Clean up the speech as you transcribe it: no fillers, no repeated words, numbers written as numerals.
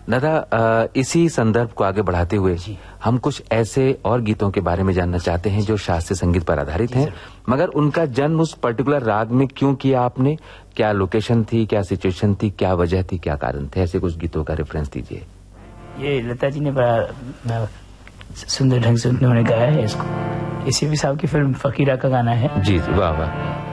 दादा, इसी संदर्भ को आगे बढ़ाते हुए हम कुछ ऐसे और गीतों के बारे में जानना चाहते हैं जो शास्त्रीय संगीत पर आधारित हैं, मगर उनका जन्म उस पर्टिकुलर राग में क्यों किया आपने? क्या लोकेशन थी, क्या सिचुएशन थी, क्या वजह थी, क्या कारण थे? ऐसे कुछ गीतों का रेफरेंस दीजिए। ये लता जी ने बड़ा सुंदर ढंग से उन्होंने गाया है इसको। इसी भी साहब की फिल्म फकीरा का गाना है। जी जी, वाह वाह।